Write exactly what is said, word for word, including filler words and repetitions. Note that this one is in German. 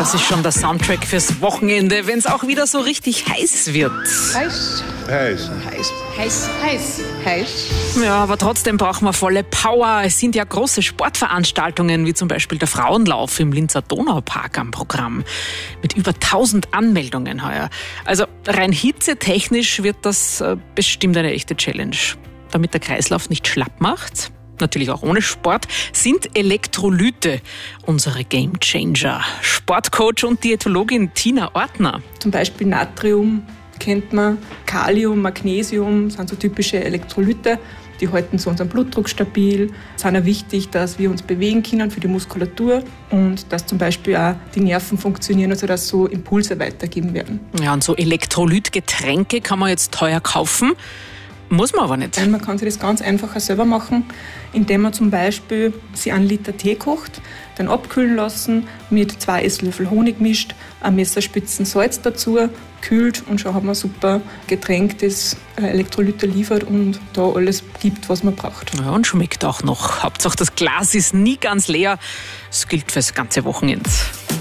Das ist schon der Soundtrack fürs Wochenende, wenn es auch wieder so richtig heiß wird. Heiß. Heiß. Heiß. Heiß. Heiß. Heiß. Ja, aber trotzdem brauchen wir volle Power. Es sind ja große Sportveranstaltungen, wie zum Beispiel der Frauenlauf im Linzer Donaupark am Programm. Mit über tausend Anmeldungen heuer. Also rein hitzetechnisch wird das äh, bestimmt eine echte Challenge. Damit der Kreislauf nicht schlapp macht, natürlich auch ohne Sport, sind Elektrolyte unsere Gamechanger. Sportcoach und Diätologin Tina Ortner. Zum Beispiel Natrium kennt man, Kalium, Magnesium sind so typische Elektrolyte. Die halten so unseren Blutdruck stabil. Es ist auch wichtig, dass wir uns bewegen können für die Muskulatur und dass zum Beispiel auch die Nerven funktionieren, also dass so Impulse weitergeben werden. Ja, und so Elektrolytgetränke kann man jetzt teuer kaufen. Muss man aber nicht. Man kann sich das ganz einfach auch selber machen, indem man zum Beispiel sich einen Liter Tee kocht, dann abkühlen lassen, mit zwei Esslöffel Honig mischt, ein Messerspitzen Salz dazu, kühlt und schon hat man ein super Getränk, das Elektrolyte liefert und da alles gibt, was man braucht. Ja, und schmeckt auch noch. Hauptsache das Glas ist nie ganz leer. Das gilt fürs ganze Wochenende.